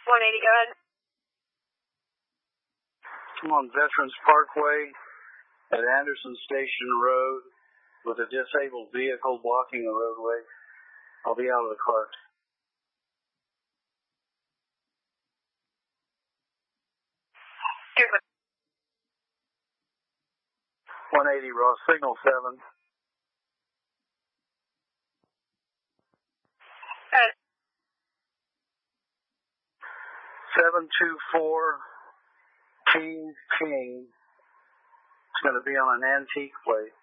180, go ahead. I'm on Veterans Parkway at Anderson Station Road with a disabled vehicle blocking the roadway. I'll be out of the car. Here's what. 180 Ross, signal 7. Go ahead. 724 King. It's going to be on an antique plate.